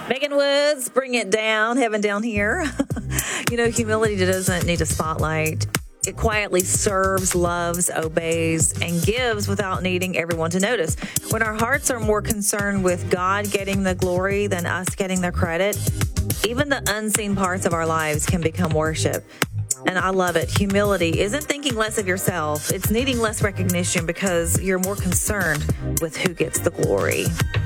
Megan Woods, bring it down, heaven down here. Humility doesn't need a spotlight. It quietly serves, loves, obeys, and gives without needing everyone to notice. When our hearts are more concerned with God getting the glory than us getting the credit, even the unseen parts of our lives can become worship. And I love it. Humility isn't thinking less of yourself. It's needing less recognition because you're more concerned with who gets the glory.